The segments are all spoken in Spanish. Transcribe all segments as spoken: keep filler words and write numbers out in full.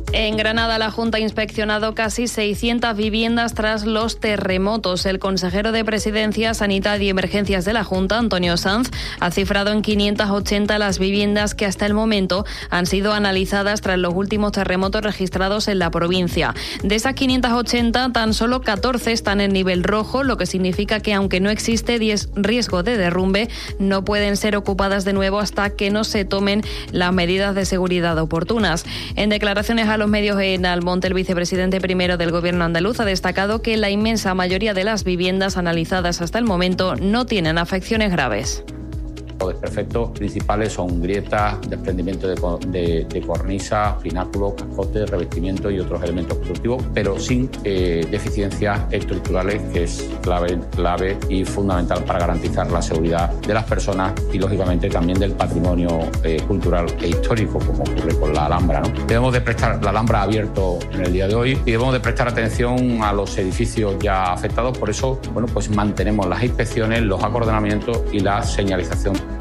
En Granada, la Junta ha inspeccionado casi seiscientas viviendas tras los terremotos. El consejero de Presidencia, Sanidad y Emergencias de la Junta, Antonio Sanz, ha cifrado en quinientas ochenta las viviendas que hasta el momento han sido analizadas tras los últimos terremotos registrados en la provincia. De esas quinientas ochenta, tan solo catorce están en nivel rojo, lo que significa que aunque no existe riesgo de derrumbe, no pueden ser ocupadas de nuevo hasta que no se tomen las medidas de seguridad oportunas. En declaraciones a los medios en Almonte, el vicepresidente primero del Gobierno andaluz ha destacado que la inmensa mayoría de las viviendas analizadas hasta el momento no tienen afecciones graves. Los desperfectos principales son grietas, desprendimiento de, de, de cornisa, pináculos, cascotes, revestimientos y otros elementos constructivos, pero sin eh, deficiencias estructurales, que es clave, clave y fundamental para garantizar la seguridad de las personas y, lógicamente, también del patrimonio eh, cultural e histórico, como ocurre con la Alhambra, ¿no? Debemos de prestar, la Alhambra ha abierto en el día de hoy y debemos de prestar atención a los edificios ya afectados. Por eso, bueno, pues mantenemos las inspecciones, los acordonamientos y la señalización.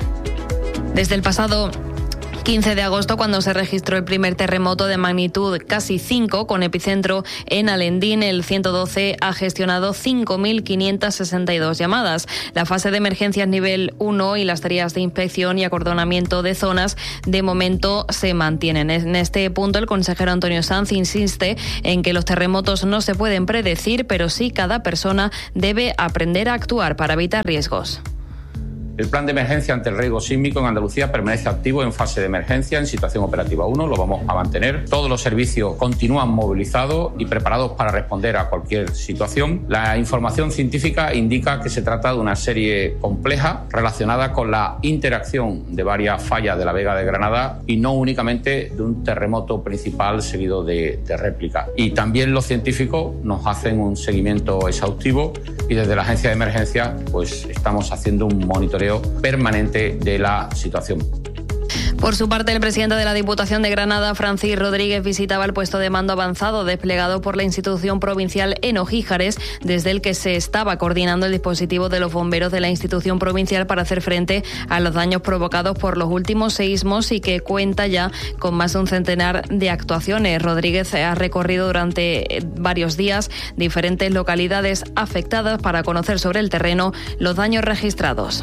Desde el pasado quince de agosto, cuando se registró el primer terremoto de magnitud casi cinco, con epicentro en Alendín, el ciento doce ha gestionado cinco mil quinientas sesenta y dos llamadas. La fase de emergencias nivel uno y las tareas de inspección y acordonamiento de zonas de momento se mantienen. En este punto, el consejero Antonio Sanz insiste en que los terremotos no se pueden predecir, pero sí cada persona debe aprender a actuar para evitar riesgos. El plan de emergencia ante el riesgo sísmico en Andalucía permanece activo en fase de emergencia en situación operativa uno. Lo vamos a mantener. Todos los servicios continúan movilizados y preparados para responder a cualquier situación. La información científica indica que se trata de una serie compleja relacionada con la interacción de varias fallas de la Vega de Granada y no únicamente de un terremoto principal seguido de, de réplica. Y también los científicos nos hacen un seguimiento exhaustivo y desde la agencia de emergencia pues estamos haciendo un monitoreo permanente de la situación. Por su parte, el presidente de la Diputación de Granada, Francis Rodríguez, visitaba el puesto de mando avanzado desplegado por la institución provincial en Ojíjares, desde el que se estaba coordinando el dispositivo de los bomberos de la institución provincial para hacer frente a los daños provocados por los últimos seísmos y que cuenta ya con más de un centenar de actuaciones. Rodríguez ha recorrido durante varios días diferentes localidades afectadas para conocer sobre el terreno los daños registrados.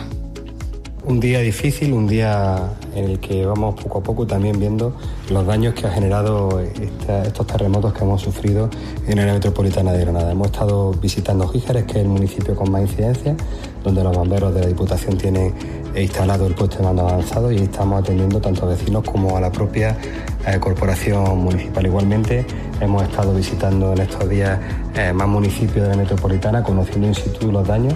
Un día difícil, un día en el que vamos poco a poco también viendo los daños que ha generado esta, estos terremotos que hemos sufrido en la metropolitana de Granada. Hemos estado visitando Ojíjares, que es el municipio con más incidencia, donde los bomberos de la Diputación tienen instalado el puesto de mando avanzado y estamos atendiendo tanto a vecinos como a la propia eh, corporación municipal. Igualmente, hemos estado visitando en estos días eh, más municipios de la metropolitana, conociendo in situ los daños.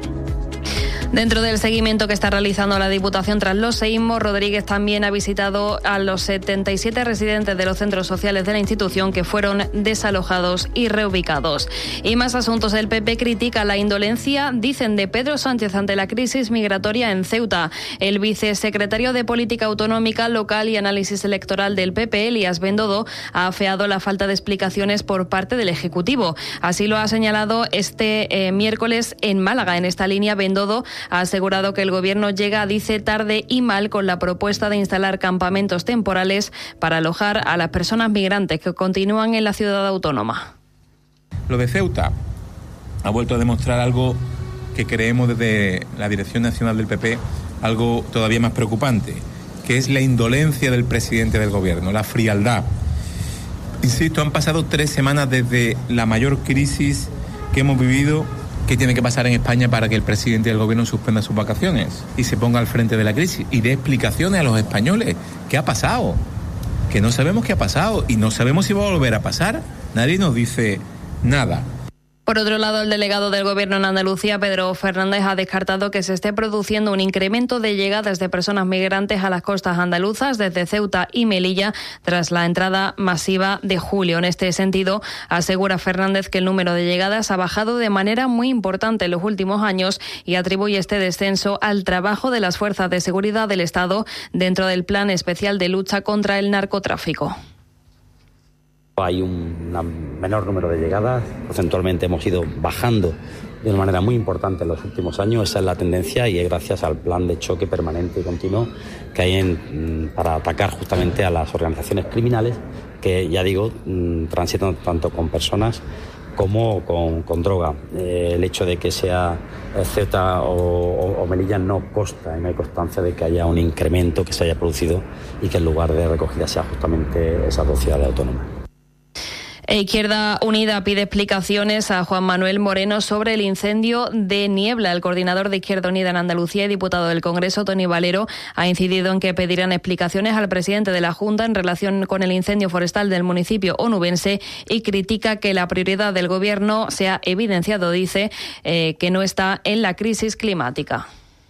Dentro del seguimiento que está realizando la Diputación tras los seísmos, Rodríguez también ha visitado a los setenta y siete residentes de los centros sociales de la institución que fueron desalojados y reubicados. Y más asuntos. El P P critica la indolencia, dicen, de Pedro Sánchez ante la crisis migratoria en Ceuta. El vicesecretario de Política Autonómica, Local y Análisis Electoral del P P, Elías Bendodo, ha afeado la falta de explicaciones por parte del Ejecutivo. Así lo ha señalado este eh, miércoles en Málaga. En esta línea, Bendodo ha asegurado que el Gobierno llega, dice, tarde y mal con la propuesta de instalar campamentos temporales para alojar a las personas migrantes que continúan en la ciudad autónoma. Lo de Ceuta ha vuelto a demostrar algo que creemos desde la Dirección Nacional del P P, algo todavía más preocupante, que es la indolencia del presidente del Gobierno, la frialdad. Insisto, han pasado tres semanas desde la mayor crisis que hemos vivido. ¿Qué tiene que pasar en España para que el presidente del Gobierno suspenda sus vacaciones y se ponga al frente de la crisis y dé explicaciones a los españoles? ¿Qué ha pasado? Que no sabemos qué ha pasado y no sabemos si va a volver a pasar. Nadie nos dice nada. Por otro lado, el delegado del Gobierno en Andalucía, Pedro Fernández, ha descartado que se esté produciendo un incremento de llegadas de personas migrantes a las costas andaluzas desde Ceuta y Melilla tras la entrada masiva de julio. En este sentido, asegura Fernández que el número de llegadas ha bajado de manera muy importante en los últimos años y atribuye este descenso al trabajo de las fuerzas de seguridad del Estado dentro del Plan Especial de Lucha contra el Narcotráfico. Hay un menor número de llegadas, porcentualmente hemos ido bajando de una manera muy importante en los últimos años. Esa es la tendencia y es gracias al plan de choque permanente y continuo que hay en, para atacar justamente a las organizaciones criminales que, ya digo, transitan tanto con personas como con, con droga. Eh, el hecho de que sea Ceuta o, o, o Melilla no consta, y no hay constancia de que haya un incremento que se haya producido y que el lugar de recogida sea justamente esas dos ciudades autónomas. Izquierda Unida pide explicaciones a Juan Manuel Moreno sobre el incendio de Niebla. El coordinador de Izquierda Unida en Andalucía y diputado del Congreso, Tony Valero, ha incidido en que pedirán explicaciones al presidente de la Junta en relación con el incendio forestal del municipio onubense y critica que la prioridad del Gobierno se ha evidenciado, dice, eh, que no está en la crisis climática.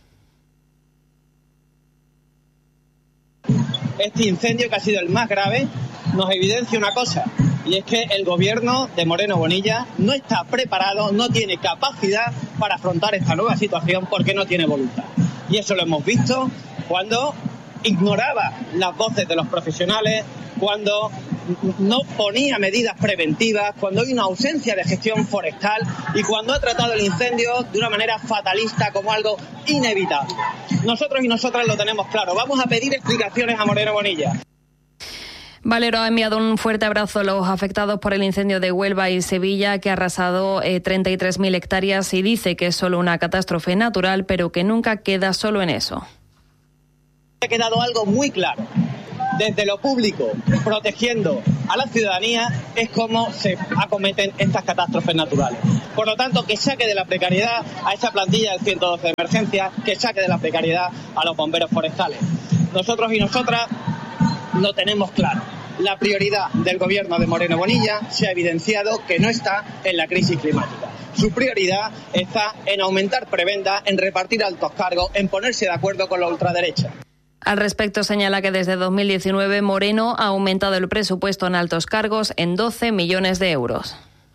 Este incendio, que ha sido el más grave, nos evidencia una cosa, y es que el gobierno de Moreno Bonilla no está preparado, no tiene capacidad para afrontar esta nueva situación porque no tiene voluntad. Y eso lo hemos visto cuando ignoraba las voces de los profesionales, cuando no ponía medidas preventivas, cuando hay una ausencia de gestión forestal y cuando ha tratado el incendio de una manera fatalista como algo inevitable. Nosotros y nosotras lo tenemos claro. Vamos a pedir explicaciones a Moreno Bonilla. Valero ha enviado un fuerte abrazo a los afectados por el incendio de Huelva y Sevilla, que ha arrasado eh, treinta y tres mil hectáreas, y dice que es solo una catástrofe natural, pero que nunca queda solo en eso. Ha quedado algo muy claro. Desde lo público, protegiendo a la ciudadanía, es como se acometen estas catástrofes naturales. Por lo tanto, que saque de la precariedad a esa plantilla del ciento doce de emergencia, que saque de la precariedad a los bomberos forestales. Nosotros y nosotras lo tenemos claro. La prioridad del gobierno de Moreno Bonilla se ha evidenciado que no está en la crisis climática. Su prioridad está en aumentar prebendas, en repartir altos cargos, en ponerse de acuerdo con la ultraderecha. Al respecto, señala que desde dos mil diecinueve Moreno ha aumentado el presupuesto en altos cargos en doce millones de euros.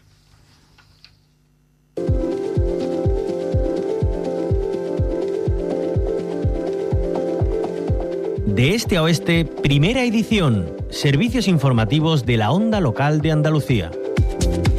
De este a oeste, primera edición. Servicios informativos de la onda local de Andalucía.